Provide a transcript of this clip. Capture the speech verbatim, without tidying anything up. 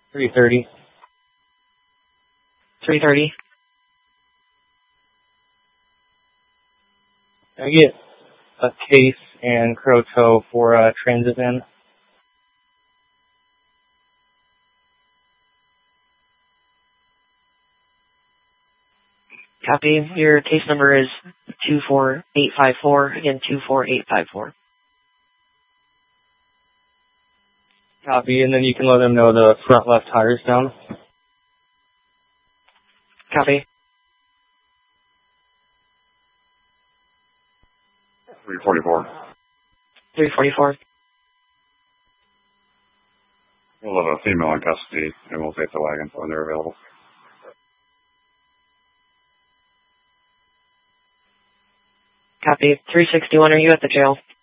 three thirty. three thirty. Can I get a case and Crow for uh, transit in? Copy. Your case number is two four eight five four. Again, two four eight five four. Copy, and then you can let them know the front left tire's down. Copy. three forty-four. three forty-four. We'll have a female in custody, and we'll take the wagon when they're available. Copy. three sixty-one, are you at the jail?